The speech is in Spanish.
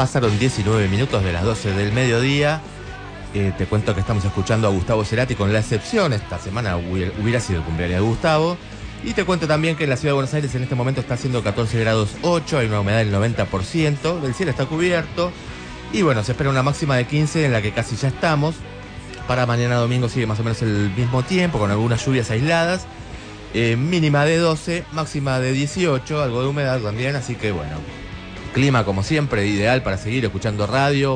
pasaron 19 minutos de las 12 del mediodía. Te cuento que estamos escuchando a Gustavo Cerati con La Excepción. Esta semana hubiera sido el cumpleaños de Gustavo. Y te cuento también que en la ciudad de Buenos Aires en este momento está haciendo 14 grados 8, hay una humedad del 90%, el cielo está cubierto. Y bueno, se espera una máxima de 15 en la que casi ya estamos. Para mañana domingo sigue más o menos el mismo tiempo, con algunas lluvias aisladas. Mínima de 12, máxima de 18, algo de humedad también, así que bueno, clima como siempre ideal para seguir escuchando radio.